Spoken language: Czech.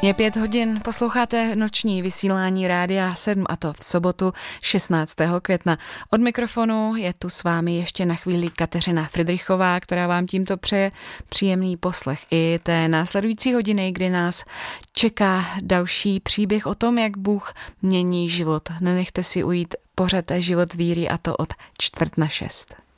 Je 5 hodin, posloucháte noční vysílání Rádia 7 a to v sobotu 16. května. Od mikrofonu je tu s vámi ještě na chvíli Kateřina Fridrichová, která vám tímto přeje příjemný poslech i té následující hodiny, kdy nás čeká další příběh o tom, jak Bůh mění život. Nenechte si ujít pořad Život víry a to od 5:45.